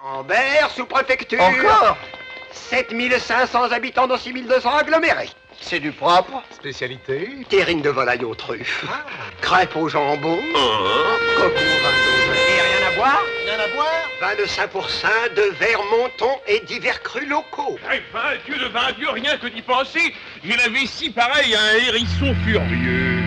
Camembert, sous-préfecture. Encore 7500 habitants dans 6200 agglomérés. C'est du propre. Spécialité? Terrine de volaille aux truffes. Crêpes au jambon. Coco au vin d'Auvergne. Et rien à boire? Rien à boire? Vin de Saint-Pourçain, de verre Monton et divers crus locaux. Eh ben, Dieu de vin Dieu, rien que d'y penser, j'ai la vessie pareille à un hérisson furieux.